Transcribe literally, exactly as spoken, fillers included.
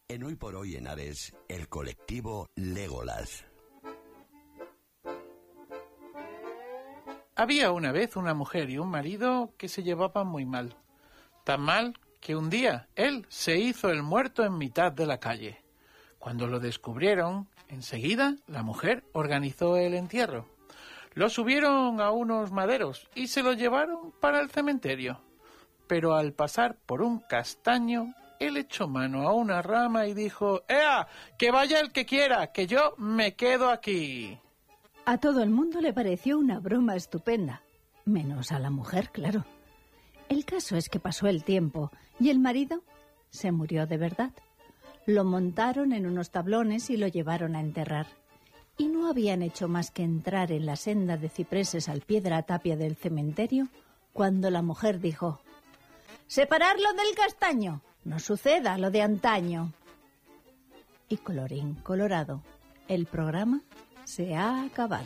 En Hoy por Hoy en Ares, el colectivo Legolas. Había una vez una mujer y un marido que se llevaban muy mal. Tan mal que un día él se hizo el muerto en mitad de la calle. Cuando lo descubrieron, enseguida la mujer organizó el entierro. Lo subieron a unos maderos y se lo llevaron para el cementerio. Pero al pasar por un castaño, él echó mano a una rama y dijo: ¡Ea! ¡Que vaya el que quiera, que yo me quedo aquí! A todo el mundo le pareció una broma estupenda, menos a la mujer, claro. El caso es que pasó el tiempo y el marido se murió de verdad. Lo montaron en unos tablones y lo llevaron a enterrar. Y no habían hecho más que entrar en la senda de cipreses al pie de la tapia del cementerio cuando la mujer dijo: ¡separarlo del castaño! No suceda lo de antaño. Y colorín colorado, el programa se ha acabado.